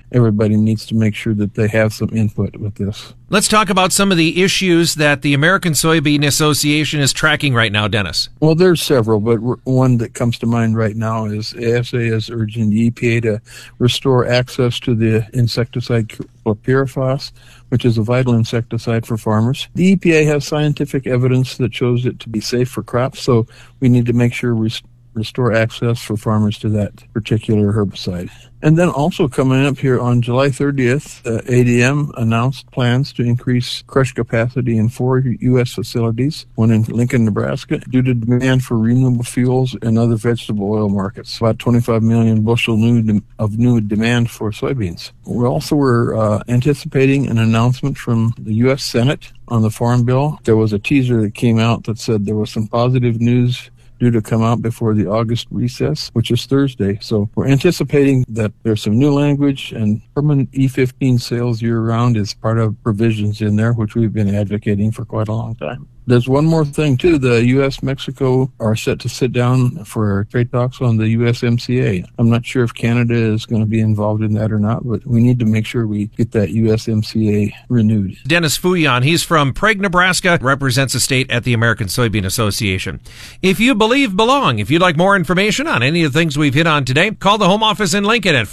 everybody needs to make sure that they have some input with this. Let's talk about some of the issues that the American Soybean Association is tracking right now, Dennis. Well, there's several, but one that comes to mind right now is ASA is urging the EPA to restore access to the insecticide chlorpyrifos, which is a vital insecticide for farmers. The EPA has scientific evidence that shows it to be safe for crops, so we need to make sure we restore access for farmers to that particular herbicide. And then also coming up here on July 30th, ADM announced plans to increase crush capacity in 4 U.S. facilities, one in Lincoln, Nebraska, due to demand for renewable fuels and other vegetable oil markets. About 25 million bushel of new demand for soybeans. We also were anticipating an announcement from the U.S. Senate on the Farm Bill. There was a teaser that came out that said there was some positive news due to come out before the August recess, which is Thursday. So we're anticipating that there's some new language, and permanent E15 sales year-round is part of provisions in there, which we've been advocating for quite a long time. There's one more thing, too. The U.S. Mexico are set to sit down for trade talks on the USMCA. I'm not sure if Canada is going to be involved in that or not, but we need to make sure we get that USMCA renewed. Dennis Fouillon, he's from Prague, Nebraska, represents the state at the American Soybean Association. If you believe, belong. If you'd like more information on any of the things we've hit on today, call the home office in Lincoln at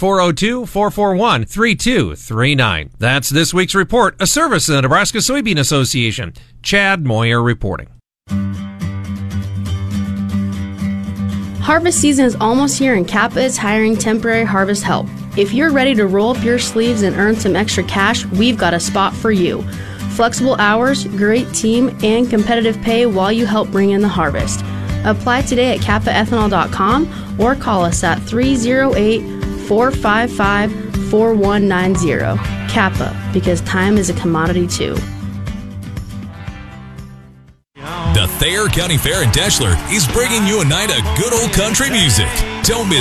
402-441-3239. That's this week's report, a service of the Nebraska Soybean Association. Chad Moyer reporting. Harvest season is almost here and Kappa is hiring temporary harvest help. If you're ready to roll up your sleeves and earn some extra cash, we've got a spot for you. Flexible hours, great team, and competitive pay while you help bring in the harvest. Apply today at kappaethanol.com or call us at 308-455-4190. Kappa, because time is a commodity too. The Thayer County Fair in Deshler is bringing you a night of good old country music. Don't miss